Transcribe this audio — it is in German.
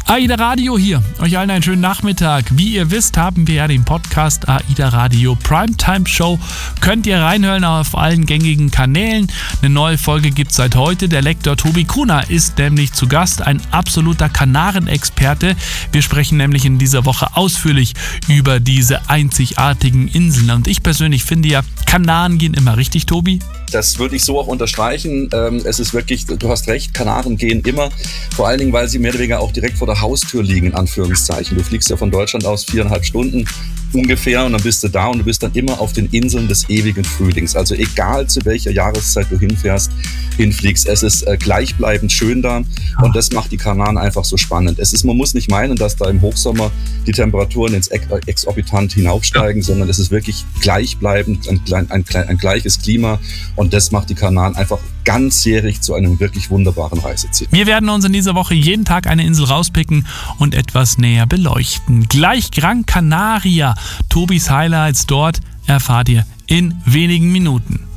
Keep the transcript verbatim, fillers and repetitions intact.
AIDA Radio hier. Euch allen einen schönen Nachmittag. Wie ihr wisst, haben wir ja den Podcast AIDA Radio Primetime Show. Könnt ihr reinhören auf allen gängigen Kanälen. Eine neue Folge gibt es seit heute. Der Lektor Tobi Kuhner ist nämlich zu Gast, ein absoluter Kanaren-Experte. Wir sprechen nämlich in dieser Woche ausführlich über diese einzigartigen Inseln. Und ich persönlich finde ja, Kanaren gehen immer, richtig, Tobi? Das würde ich so auch unterstreichen. Es ist wirklich, du hast recht, Kanaren gehen immer. Vor allen Dingen, weil sie mehr oder weniger auch direkt vor der Haustür liegen, in Anführungszeichen. Du fliegst ja von Deutschland aus viereinhalb Stunden ungefähr und dann bist du da und du bist dann immer auf den Inseln des ewigen Frühlings. Also egal zu welcher Jahreszeit du hinfährst, hinfliegst, es ist äh, gleichbleibend schön da und das macht die Kanaren einfach so spannend. Es ist, man muss nicht meinen, dass da im Hochsommer die Temperaturen ins Ex- exorbitant hinaufsteigen, ja. sondern es ist wirklich gleichbleibend, ein, ein, ein, ein gleiches Klima und das macht die Kanaren einfach ganzjährig zu einem wirklich wunderbaren Reiseziel. Wir werden uns in dieser Woche jeden Tag eine Insel rauspicken und etwas näher beleuchten. Gleich Gran Canaria. Tobis Highlights dort erfahrt ihr in wenigen Minuten.